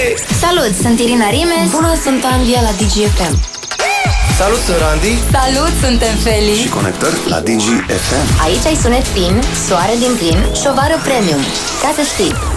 Salut, sunt Irina Rimes. Bună, sunt Andia la DGFM. Salut, sunt Randy. Salut, suntem Feli. Și conectări la DGFM. Aici ai sunet fin, soare din plin, șovară premium. Ca să știi.